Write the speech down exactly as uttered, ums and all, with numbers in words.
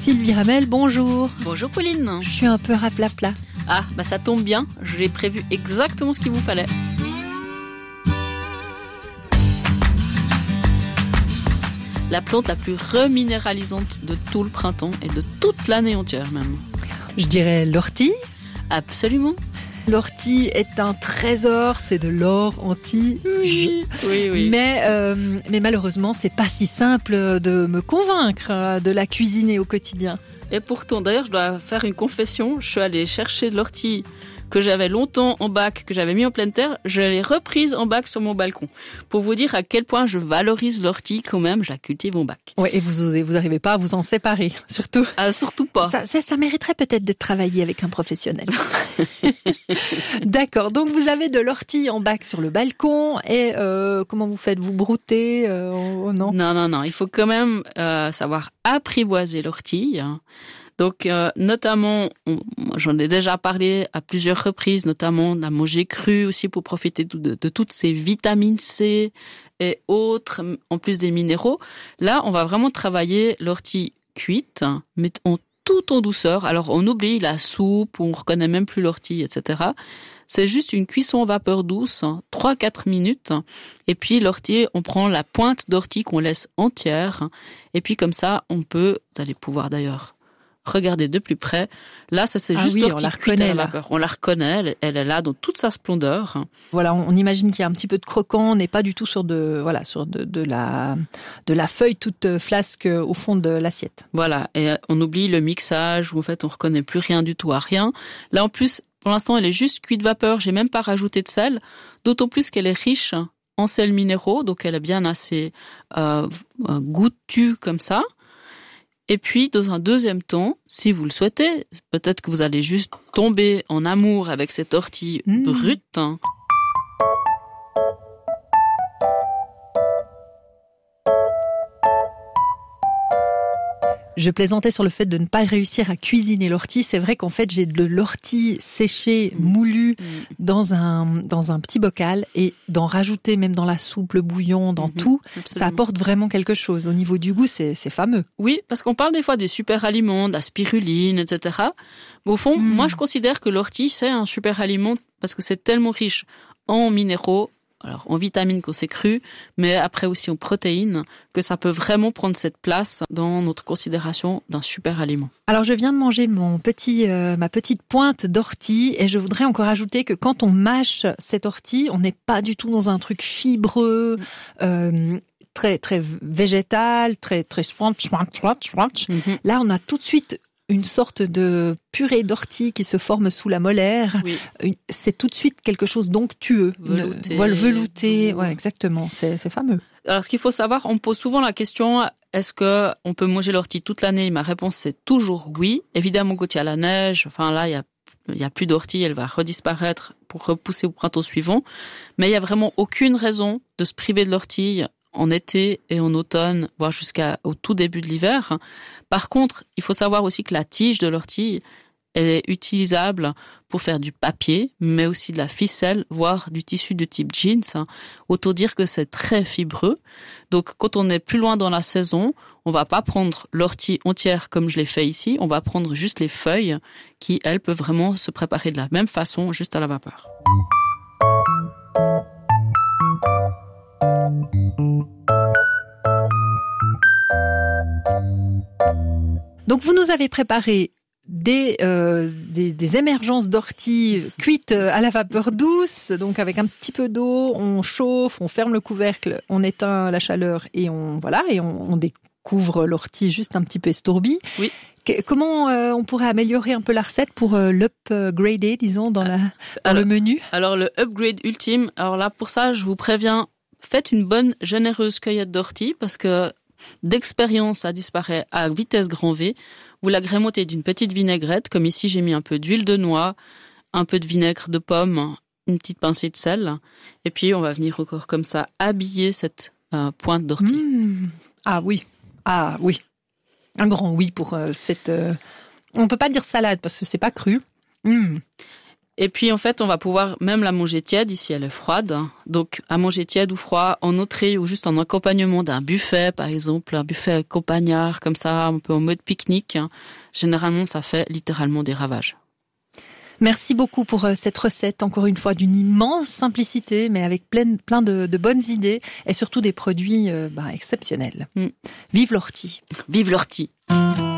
Sylvie Ramel, bonjour. Bonjour Pauline. Je suis un peu raplapla. Ah, bah ça tombe bien, j'ai prévu exactement ce qu'il vous fallait. La plante la plus reminéralisante de tout le printemps et de toute l'année entière même. Je dirais l'ortie. Absolument. L'ortie est un trésor, c'est de l'or anti. Oui, oui, oui. Mais, euh, mais malheureusement, c'est pas si simple de me convaincre de la cuisiner au quotidien. Et pourtant, d'ailleurs, je dois faire une confession. Je suis allée chercher de l'ortie que j'avais longtemps en bac, que j'avais mis en pleine terre. Je l'ai reprise en bac sur mon balcon. Pour vous dire à quel point je valorise l'ortie quand même, je la cultive en bac. Ouais, et vous osez, vous arrivez pas à vous en séparer, surtout. Ah, surtout pas. Ça, ça, ça mériterait peut-être d'être travaillé avec un professionnel. D'accord. Donc vous avez de l'ortie en bac sur le balcon et euh, comment vous faites? Vous broutez euh, oh, non? Non, non, non. Il faut quand même euh, savoir apprivoiser l'ortie. Donc, euh, notamment, on, j'en ai déjà parlé à plusieurs reprises, notamment de la manger crue aussi pour profiter de, de, de toutes ces vitamines C et autres, en plus des minéraux. Là, on va vraiment travailler l'ortie cuite, mais en, tout en douceur. Alors, on oublie la soupe, on reconnaît même plus l'ortie, et cetera. C'est juste une cuisson à vapeur douce, trois à quatre minutes. Et puis, l'ortie, on prend la pointe d'ortie qu'on laisse entière. Et puis, comme ça, on peut, vous allez pouvoir d'ailleurs regardez de plus près. Là, ça c'est ah juste oui, l'ortie on la cuite reconnaît, à la vapeur. On la reconnaît, elle, elle est là dans toute sa splendeur. Voilà, on, on imagine qu'il y a un petit peu de croquant, on n'est pas du tout sur de voilà sur de, de la de la feuille toute flasque au fond de l'assiette. Voilà, et on oublie le mixage où en fait on reconnaît plus rien du tout à rien. Là en plus, pour l'instant, elle est juste cuite vapeur. J'ai même pas rajouté de sel, d'autant plus qu'elle est riche en sels minéraux, donc elle est bien assez euh, goûtue comme ça. Et puis, dans un deuxième temps, si vous le souhaitez, peut-être que vous allez juste tomber en amour avec cette ortie mmh. brute. Je plaisantais sur le fait de ne pas réussir à cuisiner l'ortie. C'est vrai qu'en fait, j'ai de l'ortie séchée, mmh. moulue, mmh. dans un dans un petit bocal et d'en rajouter même dans la soupe, le bouillon, dans mmh. tout, absolument. Ça apporte vraiment quelque chose. Au niveau du goût, c'est c'est fameux. Oui, parce qu'on parle des fois des super aliments, de la spiruline, et cetera. Mais au fond, mmh. moi, je considère que l'ortie, c'est un super aliment parce que c'est tellement riche en minéraux, alors en vitamines quand c'est cru, mais après aussi en protéines, que ça peut vraiment prendre cette place dans notre considération d'un super aliment. Alors je viens de manger mon petit, euh, ma petite pointe d'ortie et je voudrais encore ajouter que quand on mâche cette ortie, on n'est pas du tout dans un truc fibreux, euh, très très végétal, très très swatch, swatch, swatch, swatch. Mm-hmm. Là, on a tout de suite une sorte de purée d'ortie qui se forme sous la molaire. Oui. C'est tout de suite quelque chose d'onctueux. Velouté. Une, voilà, velouté. Ouais, exactement. C'est, c'est fameux. Alors, ce qu'il faut savoir, on me pose souvent la question, est-ce que on peut manger l'ortie toute l'année? Ma réponse, c'est toujours oui. Évidemment, quand il y a la neige, enfin là, il y a, il y a plus d'ortie, elle va redisparaître pour repousser au printemps suivant. Mais il y a vraiment aucune raison de se priver de l'ortie en été et en automne, voire jusqu'au tout début de l'hiver. Par contre, il faut savoir aussi que la tige de l'ortie, elle est utilisable pour faire du papier, mais aussi de la ficelle, voire du tissu de type jeans. Autant dire que c'est très fibreux. Donc, quand on est plus loin dans la saison, on va pas prendre l'ortie entière comme je l'ai fait ici. On va prendre juste les feuilles qui, elles, peuvent vraiment se préparer de la même façon, juste à la vapeur. Donc vous nous avez préparé des, euh, des, des émergences d'ortie cuites à la vapeur douce, donc avec un petit peu d'eau, on chauffe, on ferme le couvercle, on éteint la chaleur et on voilà et on, on découvre l'ortie juste un petit peu estourbie. Oui. Comment euh, on pourrait améliorer un peu la recette pour euh, l'upgrader, disons, dans, la, dans alors, le menu? Alors le upgrade ultime, alors là pour ça je vous préviens, faites une bonne généreuse cueillette d'ortie parce que d'expérience, ça disparaît à vitesse grand V. Vous l'agrémentez d'une petite vinaigrette, comme ici j'ai mis un peu d'huile de noix, un peu de vinaigre de pomme, une petite pincée de sel. Et puis on va venir encore comme ça habiller cette euh, pointe d'ortie. Mmh. Ah oui, ah oui. Un grand oui pour euh, cette... Euh... On peut pas dire salade parce que c'est pas cru. Mmh. Et puis en fait, on va pouvoir même la manger tiède. Ici, elle est froide. Donc à manger tiède ou froid, en entrée ou juste en accompagnement d'un buffet, par exemple, un buffet campagnard, comme ça, un peu en mode pique-nique. Généralement, ça fait littéralement des ravages. Merci beaucoup pour cette recette, encore une fois, d'une immense simplicité, mais avec plein, plein de, de bonnes idées et surtout des produits euh, bah, exceptionnels. Mm. Vive l'ortie. Vive l'ortie.